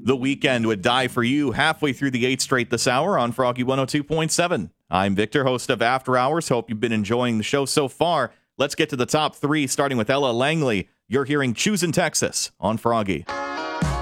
The weekend would die for you halfway through the 8th straight this hour on Froggy 102.7. I'm Victor, host of After Hours. Hope you've been enjoying the show so far. Let's get to the top three, starting with Ella Langley. You're hearing Choosin' Texas on Froggy.